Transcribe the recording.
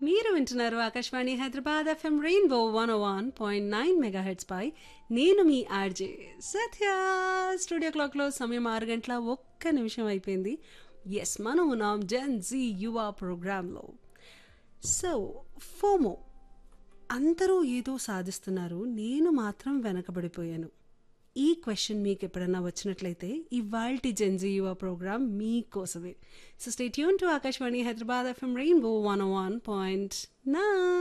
మీరు వింటున్నారు Akashvani Hyderabad FM rainbow 101.9 megahertz పై నేను మీ ఆర్జే సత్య. స్టూడియో క్లాక్లో సమయం 6 గంటల 1 నిమిషం అయిపోయింది. ఎస్, మనం ఉన్నాం జెన్ జీ యువ ప్రోగ్రాంలో. సో ఫోమో, అందరూ ఏదో సాధిస్తున్నారు, నేను మాత్రం వెనకబడిపోయాను. ఈ క్వశ్చన్ మీకు ఎప్పుడన్నా వచ్చినట్లయితే ఇవాల్టి జెన్జీ యువ ప్రోగ్రామ్ మీకోసమే. So stay tune to Akashvani Hyderabad FM rainbow 101.9.